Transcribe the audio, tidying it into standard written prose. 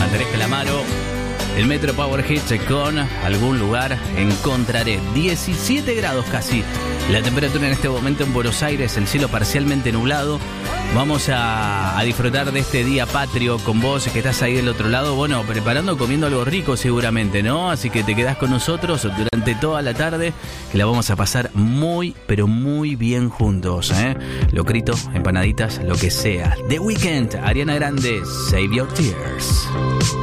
Andrés Calamaro. El Metro Power Hits con Algún Lugar Encontraré. 17 grados casi la temperatura en este momento en Buenos Aires, el cielo parcialmente nublado. Vamos a disfrutar de este día patrio con vos que estás ahí del otro lado. Bueno, preparando, comiendo algo rico seguramente, ¿no? Así que te quedás con nosotros durante toda la tarde, que la vamos a pasar muy, pero muy bien juntos, ¿eh? Locrito, empanaditas, lo que sea. The Weeknd, Ariana Grande, Save Your Tears.